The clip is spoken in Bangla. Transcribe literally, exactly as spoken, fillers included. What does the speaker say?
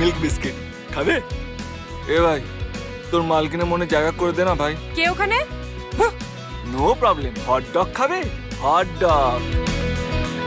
মিল্ক বিস্কিট খাবে? এ ভাই তোর মালকিনের মনে জায়গা করে দে না ভাই। কে ওখানে? No problem. হট ডগ খাবে? Hot dog.